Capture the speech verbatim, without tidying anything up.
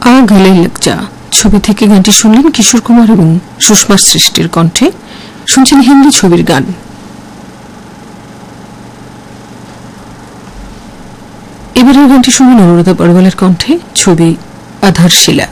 আ গলে লগ যা ছবি থেকে গানটি শুনলেন কিশোর কুমার এবং সুষমা সৃষ্টির কণ্ঠে। শুনছেন হিন্দি ছবির গান। এবারের গানটি শুনবেন অনুরাধা পরওয়ালের কণ্ঠে, ছবি আধারশিলা।